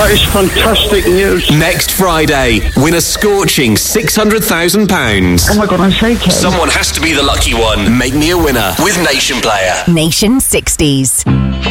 That is fantastic news. Next Friday, win a scorching £600,000. Oh my God, I'm shaking. Someone has to be the lucky one. Make me a winner with Nation Player. Nation 60s.